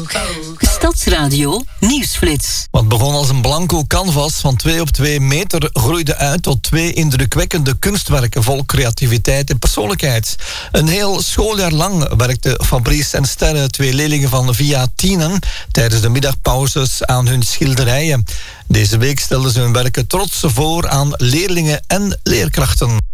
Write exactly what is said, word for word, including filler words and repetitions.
Stadsradio Nieuwsflits. Wat begon als een blanco canvas van twee op twee meter groeide uit tot twee indrukwekkende kunstwerken vol creativiteit en persoonlijkheid. Een heel schooljaar lang werkten Fabrice en Sterre, twee leerlingen van Via Tienen, tijdens de middagpauzes aan hun schilderijen. Deze week stelden ze hun werken trots voor aan leerlingen en leerkrachten.